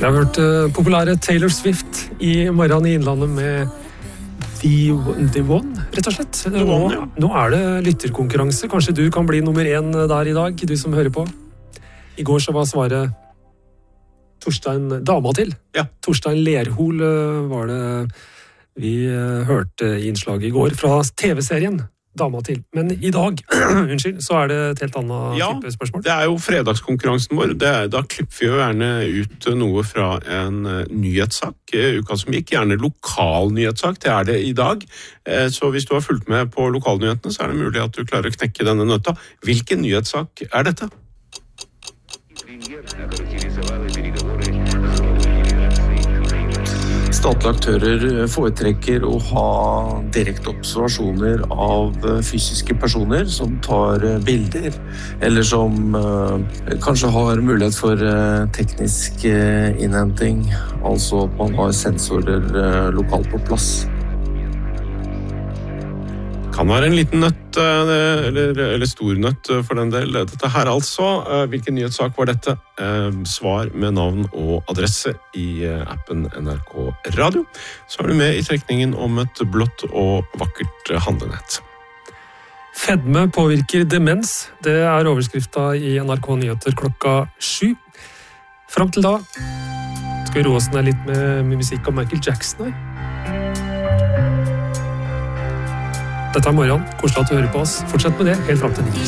Vi har hørt populære Taylor Swift i morgen i Innlandet med The One, rett og slett. Nå er det lytterkonkurranse. Kanskje du kan bli nummer 1 der i dag, du som hører på. I går så var svaret Torstein dama til. Ja. Torstein Lerhol var det vi hørte i innslaget i går fra TV-serien Dama til. Men i dag, unnskyld, så er det et helt annet type spørsmål. Det er jo fredagskonkurransen vår. Da klipper vi jo gjerne ut noe fra en nyhetssak. Uka som gikk, gjerne lokal nyhetssak. Det er det i dag. Så hvis du har fulgt med på lokalnyhetene, så er det mulig at du klarer å knekke denne nøtta. Hvilken nyhetssak er dette? Statlige aktører foretrekker å ha direkte observasjoner av fysiske personer som tar bilder, eller som kanskje har mulighet for teknisk innhenting, altså at man har sensorer lokalt på plass. Kan være en liten nøtt, eller stor nøtt for den del. Dette her altså. Hvilken nyhetssak var dette? Svar med navn og adresse i appen NRK Radio. Så er du med i trekningen om et blått og vakkert handlenett. Fedme påvirker demens. Det er overskrifta i NRK Nyheter 7. Fram til da skal vi roe oss ned litt med musikk av Michael Jackson. Dette er morgen. Koselig at du hører på oss. Fortsett med det helt fram til 9.